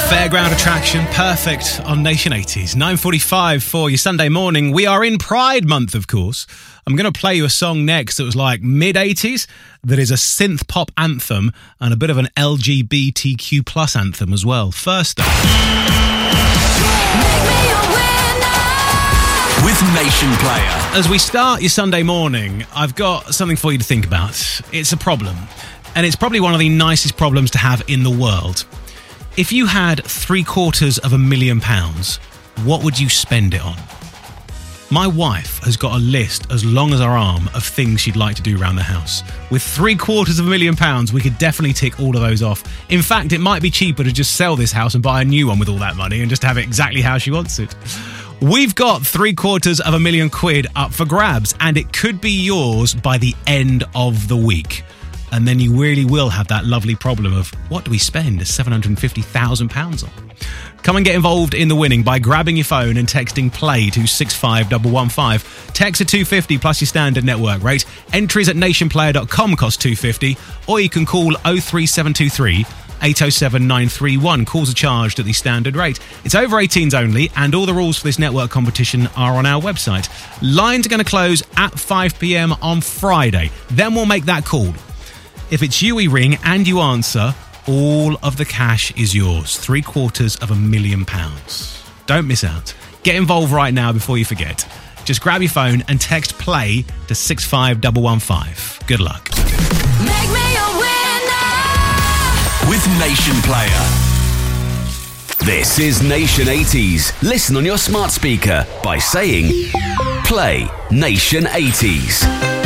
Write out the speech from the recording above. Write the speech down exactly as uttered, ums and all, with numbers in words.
Fairground attraction, perfect on Nation eighties. nine forty-five for your Sunday morning. We are in Pride Month, of course. I'm going to play you a song next that was like mid-eighties, that is a synth pop anthem and a bit of an L G B T Q plus anthem as well. First up. With Nation Player. As we start your Sunday morning, I've got something for you to think about. It's a problem, and it's probably one of the nicest problems to have in the world. If you had three quarters of a million pounds, what would you spend it on? My wife has got a list as long as her arm of things she'd like to do around the house. With three quarters of a million pounds, we could definitely tick all of those off. In fact, it might be cheaper to just sell this house and buy a new one with all that money and just have it exactly how she wants it. We've got three quarters of a million quid up for grabs, and it could be yours by the end of the week. And then you really will have that lovely problem of, what do we spend seven hundred fifty thousand pounds on? Come and get involved in the winning by grabbing your phone and texting PLAY to six five one one five. Text at two fifty plus your standard network rate. Entries at nation player dot com cost two fifty, or you can call oh three seven two three eight oh seven nine three one. Calls are charged at the standard rate. It's over eighteens only, and all the rules for this network competition are on our website. Lines are going to close at five p.m. on Friday. Then we'll make that call. If it's you we ring and you answer, all of the cash is yours. Three quarters of a million pounds. Don't miss out. Get involved right now before you forget. Just grab your phone and text PLAY to six five one one five. Good luck. Make me a winner with Nation Player. This is Nation eighties. Listen on your smart speaker by saying Play Nation eighties.